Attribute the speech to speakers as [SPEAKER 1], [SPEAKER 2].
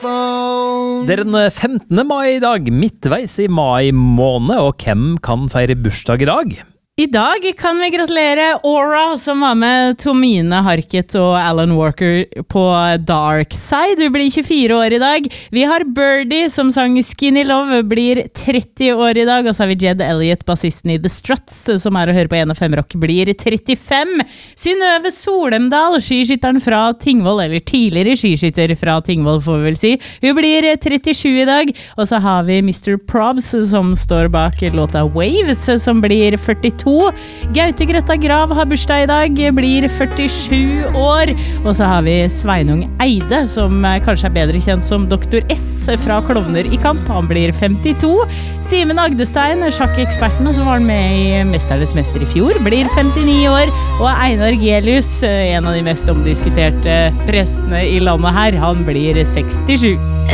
[SPEAKER 1] phone.
[SPEAKER 2] Det den 15. mai I dag, midtveis I mai måned, og hvem kan feire bursdag I dag?
[SPEAKER 3] I dag kan vi gratulere Aura, som var med Tomine Harket og Alan Walker på Dark Side. Du blir 24 år I dag. Vi har Birdie, som sang Skinny Love, blir 30 år I dag. Og så har vi Jed Elliot, bassisten I The Struts, som å høre på 1FM Rock, blir 35. Synnøve Solemdal, skiskytteren fra Tingvoll, eller tidligere skiskytter fra Tingvoll, får vi vel si. Hun blir 37 I dag. Og så har vi Mr. Probs, som står bak låta Waves, som blir 42. Gaute Grøtta Grav har bursdag I dag, blir 47 år. Og så har vi Sveinung Eide, som kanskje bedre kjent som Dr. S fra Klovner I Kamp. Han blir 52. Simen Agdestein, sjakkeksperten, som var med I Mesternes Mester I fjor, blir 59 år. Og Einar Gelius, en av de mest omdiskuterte prestene I landet her, han blir 67.